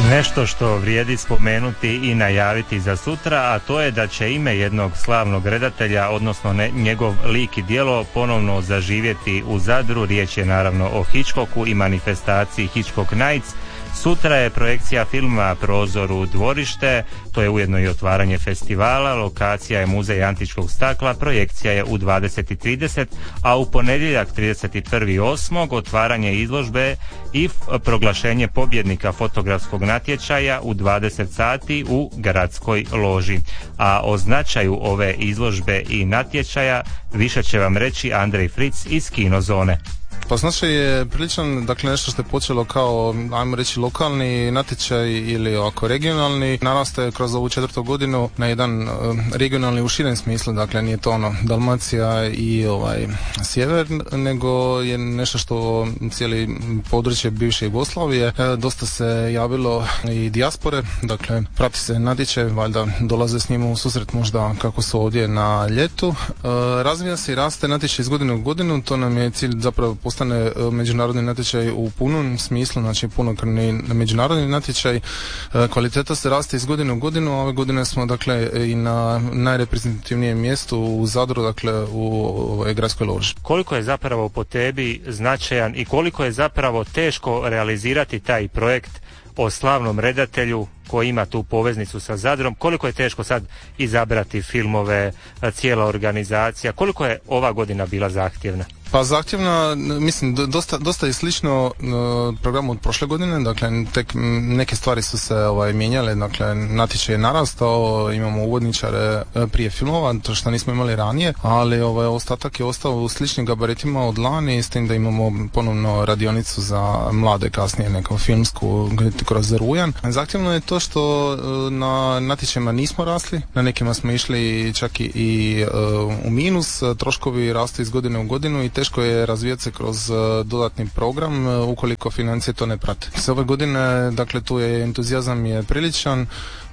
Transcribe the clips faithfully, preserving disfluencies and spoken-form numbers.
Nešto što vrijedi spomenuti i najaviti za sutra, a to je da će ime jednog slavnog redatelja, odnosno ne, njegov lik i djelo ponovno zaživjeti u Zadru. Riječ je naravno o Hitchcocku i manifestaciji Hitchcock Nights. Sutra je projekcija filma Prozor u dvorište, to je ujedno i otvaranje festivala, lokacija je Muzej antičkog stakla, projekcija je u dvadeset i trideset, a u ponedjeljak trideset prvog osmog otvaranje izložbe i proglašenje pobjednika fotografskog natječaja u dvadeset sati u gradskoj loži. A o značaju ove izložbe i natječaja više će vam reći Andrej Fritz iz Kinozone. Pa značaj je priličan, dakle nešto što je počelo kao, ajmo reći, lokalni natječaj ili ovako regionalni, naraste kroz ovu četvrtu godinu na jedan uh, regionalni u širem smislu, dakle nije to ono Dalmacija i ovaj sjever, nego je nešto što cijeli područje bivše Jugoslavije. E, dosta se javilo i dijaspore, dakle prati se natječaj, valjda dolaze s njima u susret možda kako su ovdje na ljetu. E, razvija se i raste natječaj iz godine u godinu, to nam je cilj zapravo postane međunarodni natječaj u punom smislu, znači punokrvni međunarodni natječaj. Kvaliteta se raste iz godine u godinu, a ove godine smo dakle i na najreprezentativnijem mjestu u Zadru, dakle u ovoj gradskoj loži. Koliko je zapravo po tebi značajan i koliko je zapravo teško realizirati taj projekt o slavnom redatelju koji ima tu poveznicu sa Zadrom, koliko je teško sad izabrati filmove, cijela organizacija, koliko je ova godina bila zahtjevna? Pa zahtjevna, mislim, dosta, dosta je slično uh, programu od prošle godine, dakle tek neke stvari su se ovaj, mijenjale, dakle natječaj je narastao, imamo uvodničare prije filmova, to što nismo imali ranije, ali ovaj, ostatak je ostao u sličnim gabaritima od lani, s tim da imamo ponovno radionicu za mlade kasnije, neku filmsku kroz rujan. Zahtjevno je to što uh, na natječajima nismo rasli, na nekima smo išli čak i, i uh, u minus, troškovi rastu iz godine u godinu i teško je razvijati se kroz uh, dodatni program uh, ukoliko financije to ne prate. S ove godine, dakle, tu je entuzijazam je priličan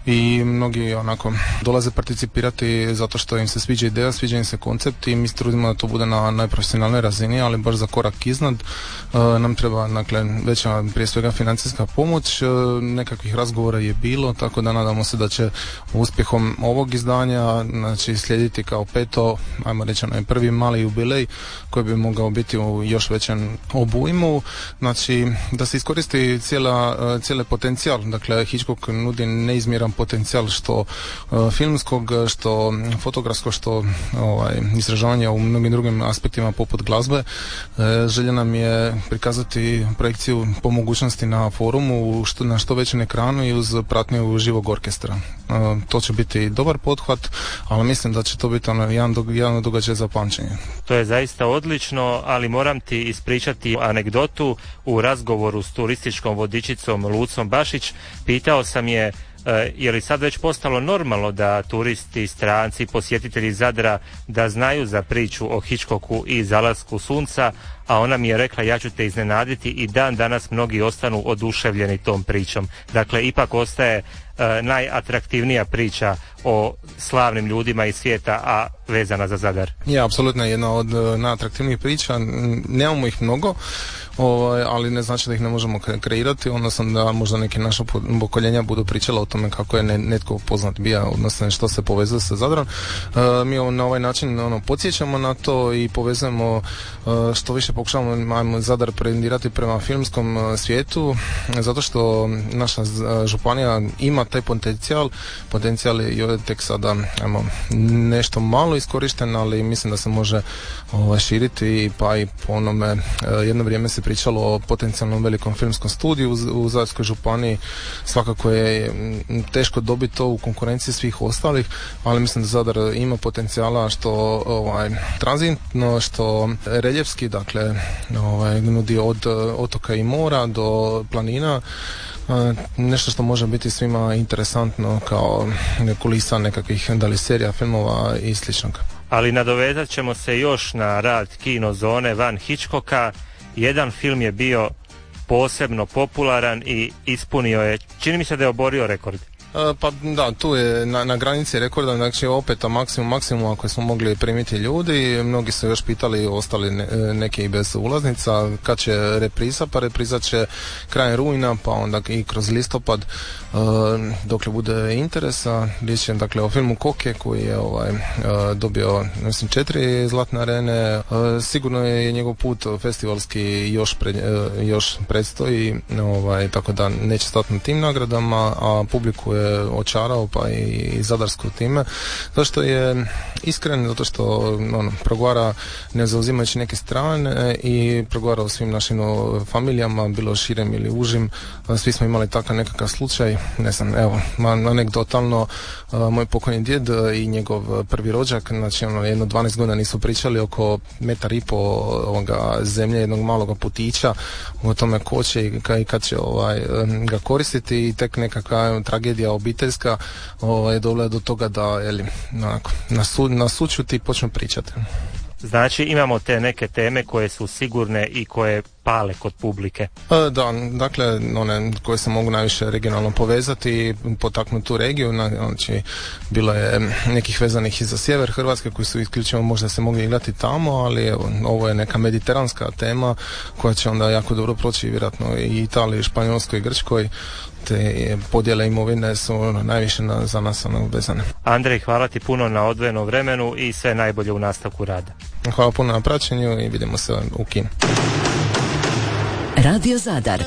i mnogi onako dolaze participirati zato što im se sviđa ideja, sviđa im se koncept i mi se trudimo da to bude na najprofesionalnoj razini, ali baš za korak iznad uh, nam treba, dakle, veća prije svega financijska pomoć, uh, nekakvih razgovora je bilo, tako da nadamo se da će uspjehom ovog izdanja, znači, slijediti kao peto, ajmo reći, onaj prvi mali jubilej koji bi mogao biti u još većem obujmu, znači da se iskoristi cijela, uh, cijeli potencijal, dakle Hitchcock nudi neizmjeran potencijal što uh, filmskog, što fotografskog, što ovaj, izražavanja u mnogim drugim aspektima poput glazbe. E, želja nam je prikazati projekciju po mogućnosti na forumu što, na što većem ekranu i uz pratnju živog orkestra. E, to će biti dobar pothvat, ali mislim da će to biti ono, jedan, do, jedan događaj za pamćenje. To je zaista odlično, ali moram ti ispričati anegdotu. U razgovoru s turističkom vodičicom Lucom Bašić pitao sam je je li sad već postalo normalno da turisti, stranci, posjetitelji Zadra da znaju za priču o Hitchcocku i Zalasku sunca, a ona mi je rekla, ja ću te iznenaditi, i dan danas mnogi ostanu oduševljeni tom pričom. Dakle, ipak ostaje uh, najatraktivnija priča o slavnim ljudima iz svijeta, a vezana za Zadar. Je, apsolutno jedna od uh, najatraktivnijih priča. Nemamo ih mnogo, ovaj, ali ne znači da ih ne možemo kreirati, odnosno da možda neke naše pokoljenja budu pričala o tome kako je netko poznat bija, odnosno što se povezuje sa Zadrom. Uh, mi na ovaj način ono, podsjećamo na to i povezujemo uh, što više pokušavamo ajmo, Zadar prezentirati prema filmskom uh, svijetu, zato što naša uh, županija ima taj potencijal, potencijal je tek sada ajmo, nešto malo iskorišten, ali mislim da se može ovaj, širiti, pa i po onome uh, jedno vrijeme se pričalo o potencijalnom velikom filmskom studiju u, u Zadarskoj županiji. Svakako je teško dobiti to u konkurenciji svih ostalih, ali mislim da Zadar ima potencijala što ovaj, tranzitno, što reljefski, dakle ovaj, nudi od otoka i mora do planina, nešto što može biti svima interesantno kao kulisa nekakvih da li serija, filmova i sličnog. Ali nadovezat ćemo se još na rad Kinozone van Hitchcocka. Jedan film je bio posebno popularan i ispunio je, čini mi se da je oborio rekord. Pa da, tu je na, na granici rekorda, znači opet o maksimum, maksimum ako smo mogli primiti ljudi, mnogi su još pitali, ostali ne, neki i bez ulaznica, kad će repriza, pa repriza će krajem rujna, pa onda i kroz listopad, uh, dokle bude interesa. Riječ je dakle o filmu Koke koji je ovaj, uh, dobio mislim četiri zlatne arene, uh, sigurno je njegov put festivalski još, pred, uh, još predstoji, ovaj, tako da neće stati na tim nagradama, a publiku je očarao pa i zadarsku time, zato što je iskren, zato što ono, progovara ne zauzimajući neke strane i progovara o svim našim no, familijama, bilo širem ili užim. Svi smo imali takav nekakav slučaj, ne znam, evo, anegdotalno, moj pokojni djed i njegov prvi rođak, znači ono, jedno dvanaest godina nisu pričali oko metar i po ovoga zemlje, jednog malog putića, o tome ko će i kad će ovaj, ga koristiti, i tek nekakva tragedija obiteljska ovaj, je dovela do toga da jeli, onako, na, su, na sućuti počnu pričati. Znači imamo te neke teme koje su sigurne i koje pale kod publike. E, da, dakle one koje se mogu najviše regionalno povezati i potaknuti tu regiju, znači bilo je nekih vezanih i za sjever Hrvatske koji su isključivo možda se mogli igrati tamo, ali evo, ovo je neka mediteranska tema koja će onda jako dobro proći vjerojatno i Italiji, Španjolskoj i Grčkoj. Te podjele imovine su ono, najviše na, za nas ono, vezane. Andrej, hvala ti puno na odvojenom vremenu i sve najbolje u nastavku rada. Hvala puno na praćenju i vidimo se u kinu. Radio Zadar